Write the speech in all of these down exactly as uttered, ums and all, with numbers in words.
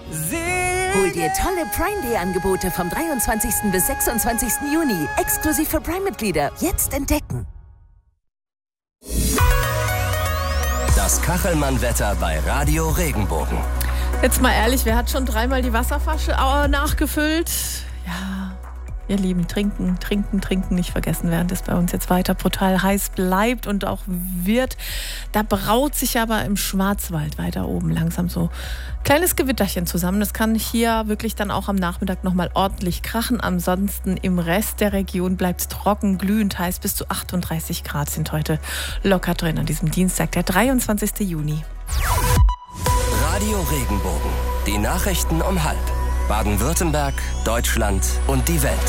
Hol dir tolle Prime-Day-Angebote vom dreiundzwanzigsten bis sechsundzwanzigsten Juni. Exklusiv für Prime-Mitglieder. Jetzt entdecken. Das Kachelmann-Wetter bei Radio Regenbogen. Jetzt mal ehrlich, wer hat schon dreimal die Wasserflasche nachgefüllt? Ja, ihr Lieben, trinken, trinken, trinken nicht vergessen, während es bei uns jetzt weiter brutal heiß bleibt und auch wird. Da braut sich aber im Schwarzwald weiter oben langsam so ein kleines Gewitterchen zusammen. Das kann hier wirklich dann auch am Nachmittag nochmal ordentlich krachen. Ansonsten im Rest der Region bleibt es trocken, glühend heiß. Bis zu achtunddreißig Grad sind heute locker drin an diesem Dienstag, der dreiundzwanzigsten Juni. Radio Regenbogen. Die Nachrichten um halb. Baden-Württemberg, Deutschland und die Welt.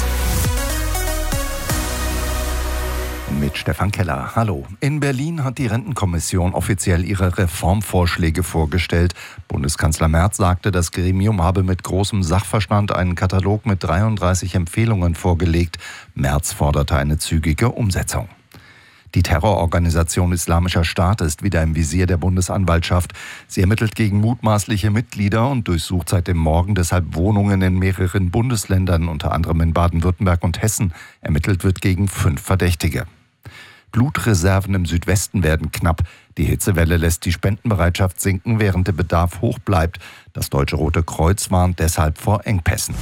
Mit Stefan Keller. Hallo. In Berlin hat die Rentenkommission offiziell ihre Reformvorschläge vorgestellt. Bundeskanzler Merz sagte, das Gremium habe mit großem Sachverstand einen Katalog mit dreiunddreißig Empfehlungen vorgelegt. Merz forderte eine zügige Umsetzung. Die Terrororganisation Islamischer Staat ist wieder im Visier der Bundesanwaltschaft. Sie ermittelt gegen mutmaßliche Mitglieder und durchsucht seit dem Morgen deshalb Wohnungen in mehreren Bundesländern, unter anderem in Baden-Württemberg und Hessen. Ermittelt wird gegen fünf Verdächtige. Blutreserven im Südwesten werden knapp. Die Hitzewelle lässt die Spendenbereitschaft sinken, während der Bedarf hoch bleibt. Das Deutsche Rote Kreuz warnt deshalb vor Engpässen.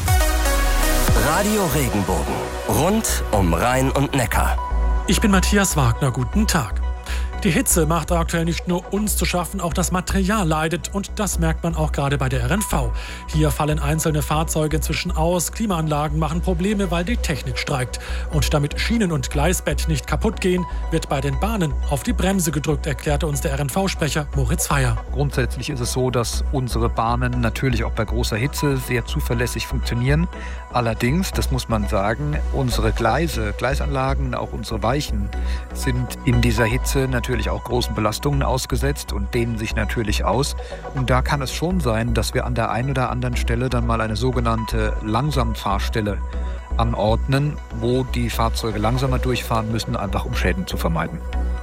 Radio Regenbogen. Rund um Rhein und Neckar. Ich bin Matthias Wagner, guten Tag. Die Hitze macht aktuell nicht nur uns zu schaffen, auch das Material leidet und das merkt man auch gerade bei der R N V. Hier fallen einzelne Fahrzeuge inzwischen aus, Klimaanlagen machen Probleme, weil die Technik streikt. Und damit Schienen- und Gleisbett nicht kaputt gehen, wird bei den Bahnen auf die Bremse gedrückt, erklärte uns der R N V-Sprecher Moritz Feier. Grundsätzlich ist es so, dass unsere Bahnen natürlich auch bei großer Hitze sehr zuverlässig funktionieren. Allerdings, das muss man sagen, unsere Gleise, Gleisanlagen, auch unsere Weichen sind in dieser Hitze natürlich auch großen Belastungen ausgesetzt und dehnen sich natürlich aus. Und da kann es schon sein, dass wir an der einen oder anderen Stelle dann mal eine sogenannte Langsamfahrstelle anordnen, wo die Fahrzeuge langsamer durchfahren müssen, einfach um Schäden zu vermeiden.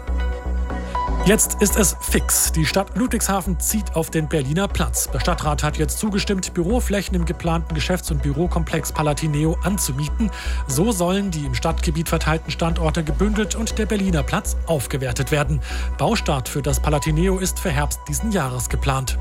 Jetzt ist es fix. Die Stadt Ludwigshafen zieht auf den Berliner Platz. Der Stadtrat hat jetzt zugestimmt, Büroflächen im geplanten Geschäfts- und Bürokomplex Palatineo anzumieten. So sollen die im Stadtgebiet verteilten Standorte gebündelt und der Berliner Platz aufgewertet werden. Baustart für das Palatineo ist für Herbst diesen Jahres geplant.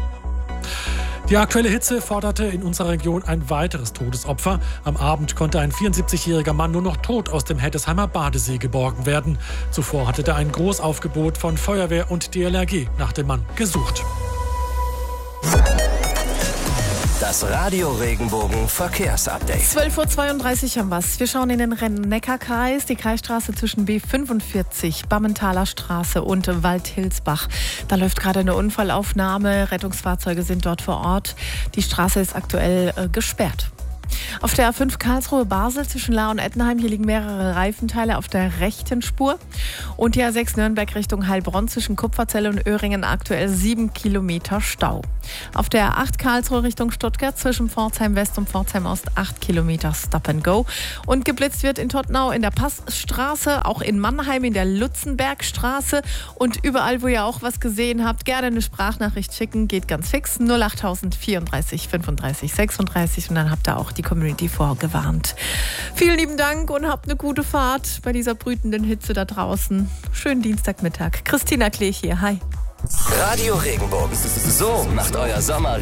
Die aktuelle Hitze forderte in unserer Region ein weiteres Todesopfer. Am Abend konnte ein vierundsiebzigjähriger Mann nur noch tot aus dem Heddesheimer Badesee geborgen werden. Zuvor hatte da ein Großaufgebot von Feuerwehr und D L R G nach dem Mann gesucht. Das Radio Regenbogen Verkehrsupdate. zwölf Uhr zweiunddreißig haben wir's. Wir schauen in den Rhein-Neckar-Kreis. Die Kreisstraße zwischen B fünfundvierzig, Bammentaler Straße und Waldhilsbach. Da läuft gerade eine Unfallaufnahme. Rettungsfahrzeuge sind dort vor Ort. Die Straße ist aktuell äh, gesperrt. Auf der A fünf Karlsruhe-Basel zwischen Lahr und Ettenheim, hier liegen mehrere Reifenteile auf der rechten Spur. Und die A sechs Nürnberg Richtung Heilbronn zwischen Kupferzelle und Öhringen aktuell sieben Kilometer Stau. Auf der A acht Karlsruhe Richtung Stuttgart zwischen Pforzheim West und Pforzheim Ost acht Kilometer Stop and Go. Und geblitzt wird in Tottenau in der Passstraße, auch in Mannheim in der Lutzenbergstraße. Und überall, wo ihr auch was gesehen habt, gerne eine Sprachnachricht schicken, geht ganz fix. null acht vierunddreißig fünfunddreißig sechsunddreißig und dann habt ihr auch die Community vorgewarnt. Vielen lieben Dank und habt eine gute Fahrt bei dieser brütenden Hitze da draußen. Schönen Dienstagmittag. Christina Klech hier. Hi. Radio Regenbogen. So macht euer Sommer